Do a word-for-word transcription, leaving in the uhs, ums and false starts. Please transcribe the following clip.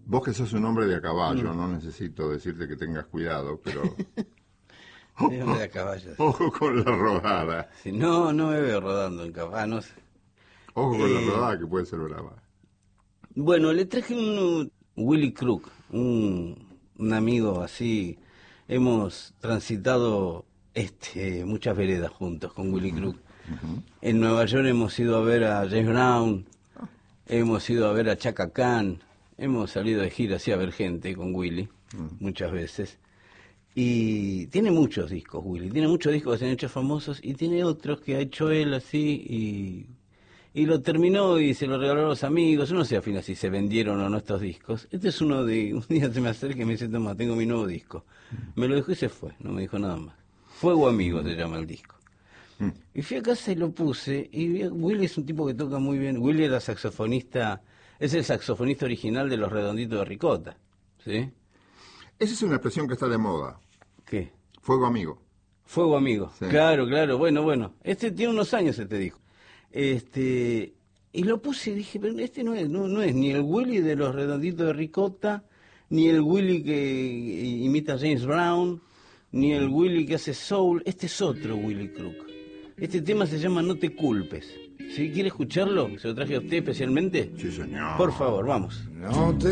Vos que sos un hombre de a caballo, Mm. no necesito decirte que tengas cuidado, pero De hombre a caballo. ojo con la rodada. Sí, no, no me veo rodando en caballo. No sé. Ojo con la Eh, rodada que puede ser brava. Bueno, le traje un Willy Crook, un, un amigo así. Hemos transitado este, muchas veredas juntos con Willy Crook. Ujú. En Nueva York hemos ido a ver a James Brown, hemos ido a ver a Chaka Khan, hemos salido de gira así a ver gente con Willy, muchas veces. Y tiene muchos discos, Willy, tiene muchos discos que se han hecho famosos y tiene otros que ha hecho él así y, y lo terminó y se lo regaló a los amigos. Yo no sé al final si se vendieron o no estos discos. Este es uno de, un día se me acerca y me dice, toma, tengo mi nuevo disco. Me lo dejó y se fue, no me dijo nada más. Fuego Amigo se llama el disco. Y fui a casa y lo puse, y vi- Willy es un tipo que toca muy bien. Willy era saxofonista, es el saxofonista original de Los Redonditos de Ricota, ¿sí? Esa es una expresión que está de moda. ¿Qué? Fuego amigo. Fuego Amigo. Sí. Claro, claro, bueno, bueno. Este tiene unos años este disco. Este, y lo puse y dije, pero este no es, no, no es ni el Willy de Los Redonditos de Ricota, ni el Willy que imita a James Brown, ni el Willy que hace soul. Este es otro Willy Crook. Este tema se llama No te culpes. ¿Sí? ¿Quiere escucharlo? ¿Se lo traje a usted especialmente? Sí, señor. Por favor, vamos. No te